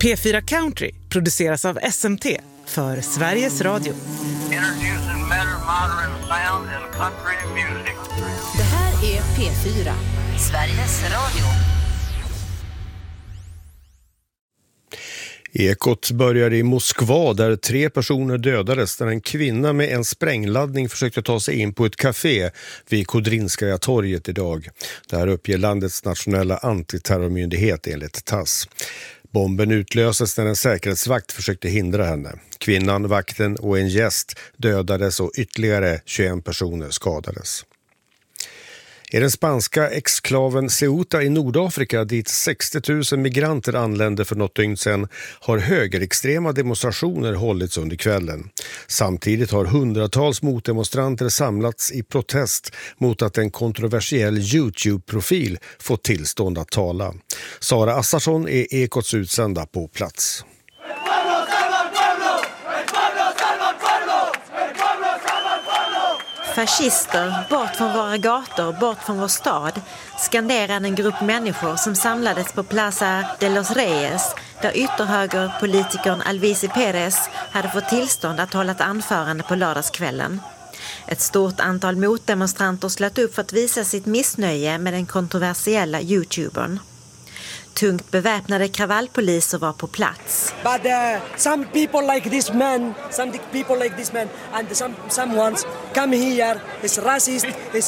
P4 Country produceras av SMT för Sveriges Radio. Det här är P4, Sveriges Radio. Ekot börjar i Moskva där 3 personer dödades när en kvinna med en sprängladdning försökte ta sig in på ett café vid Kudrinskaja torget idag. Det här uppger landets nationella antiterrormyndighet enligt TASS. Bomben utlöses när en säkerhetsvakt försökte hindra henne. Kvinnan, vakten och en gäst dödades och ytterligare 21 personer skadades. I den spanska exklaven Ceuta i Nordafrika, dit 60 000 migranter anlände för något dygn sedan, har högerextrema demonstrationer hållits under kvällen. Samtidigt har hundratals motdemonstranter samlats i protest mot att en kontroversiell YouTube-profil fått tillstånd att tala. Sara Assarsson är Ekots utsända på plats. Fascister, bort från våra gator, bort från vår stad, skanderade en grupp människor som samlades på Plaza de los Reyes, där ytterhögerpolitikern Alvise Pérez hade fått tillstånd att hålla ett anförande på lördagskvällen. Ett stort antal motdemonstranter slöt upp för att visa sitt missnöje med den kontroversiella YouTubern. Tungt beväpnade kravallpoliser var på plats. But some people like this man, and some ones come here is racist, is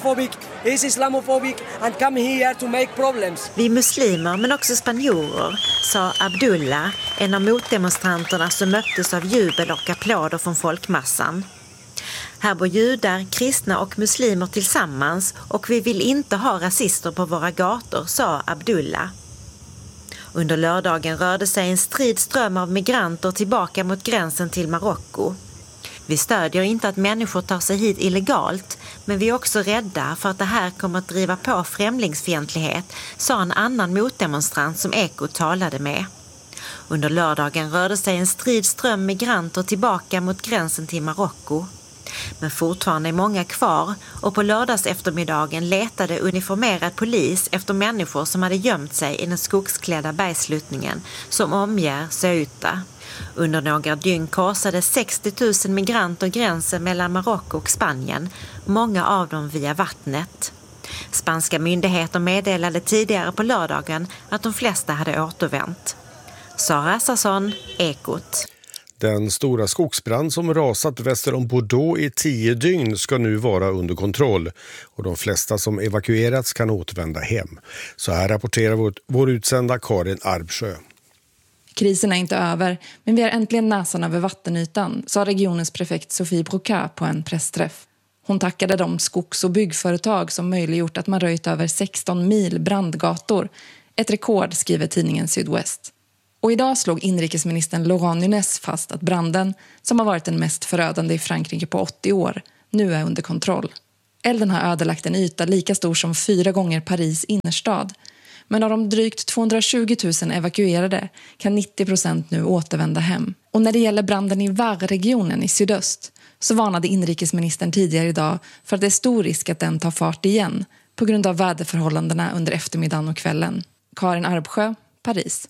Islamophobic and come here to make problems. Vi muslimer men också spanjorer, sa Abdullah, en av motdemonstranterna som möttes av jubel och applåder från folkmassan. Här bor judar, kristna och muslimer tillsammans och vi vill inte ha rasister på våra gator, sa Abdullah. Under lördagen rörde sig en strid ström av migranter tillbaka mot gränsen till Marocko. Vi stödjer inte att människor tar sig hit illegalt, men vi är också rädda för att det här kommer att driva på främlingsfientlighet, sa en annan motdemonstrant som Ekot talade med. Under lördagen rörde sig en strid ström migranter tillbaka mot gränsen till Marocko. Men fortfarande är många kvar och på lördags eftermiddagen letade uniformerad polis efter människor som hade gömt sig i den skogsklädda bergsluttningen som omger Ceuta. Under några dygn korsade 60 000 migranter gränsen mellan Marocko och Spanien, många av dem via vattnet. Spanska myndigheter meddelade tidigare på lördagen att de flesta hade återvänt. Sara Assarsson, Ekot. Den stora skogsbrand som rasat väster om Bordeaux i 10 dygn ska nu vara under kontroll och de flesta som evakuerats kan återvända hem. Så här rapporterar vår utsända Karin Arbsjö. Krisen är inte över, men vi har äntligen näsan över vattenytan, sa regionens prefekt Sophie Broca på en pressträff. Hon tackade de skogs- och byggföretag som möjliggjort att man röjt över 16 mil brandgator. Ett rekord, skriver tidningen Sydwest. Och idag slog inrikesministern Laurent Nunez fast att branden, som har varit den mest förödande i Frankrike på 80 år, nu är under kontroll. Elden har ödelagt en yta lika stor som 4 gånger Paris innerstad. Men av de drygt 220 000 evakuerade kan 90% nu återvända hem. Och när det gäller branden i Var-regionen i sydöst så varnade inrikesministern tidigare idag för att det är stor risk att den tar fart igen på grund av väderförhållandena under eftermiddagen och kvällen. Karin Arbsjö, Paris.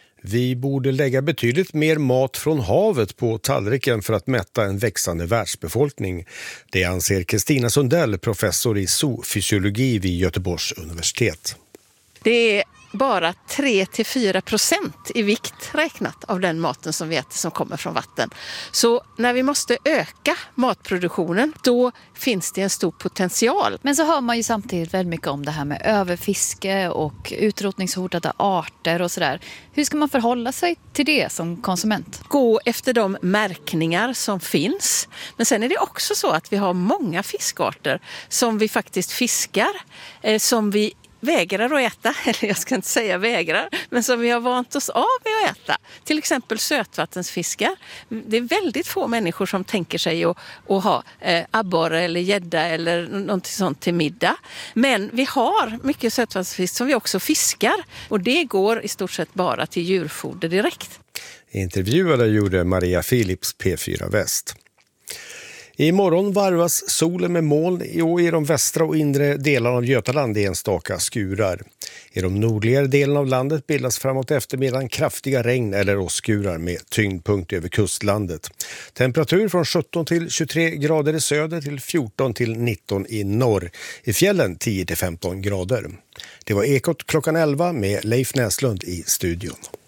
Vi borde lägga betydligt mer mat från havet på tallriken för att mätta en växande världsbefolkning. Det anser Kristina Sundell, professor i zoofysiologi vid Göteborgs universitet. Det är bara 3-4% i vikt räknat av den maten som vi äter som kommer från vatten. Så när vi måste öka matproduktionen, då finns det en stor potential. Men så hör man ju samtidigt väldigt mycket om det här med överfiske och utrotningshotade arter och sådär. Hur ska man förhålla sig till det som konsument? Gå efter de märkningar som finns. Men sen är det också så att vi har många fiskarter som vi faktiskt fiskar, som vi vägrar att äta, eller jag ska inte säga vägrar, men som vi har vant oss av med att äta. Till exempel sötvattensfiskar. Det är väldigt få människor som tänker sig att ha abborre eller gädda eller något sånt till middag. Men vi har mycket sötvattensfisk som vi också fiskar och det går i stort sett bara till djurfoder direkt. Intervjuade gjorde Maria Philips, P4 Väst. Imorgon varvas solen med moln och i de västra och inre delarna av Götaland enstaka skurar. I de nordligare delen av landet bildas framåt eftermiddagen kraftiga regn eller åskurar med tyngdpunkt över kustlandet. Temperatur från 17 till 23 grader i söder till 14 till 19 i norr. I fjällen 10 till 15 grader. Det var Ekot klockan 11 med Leif Näslund i studion.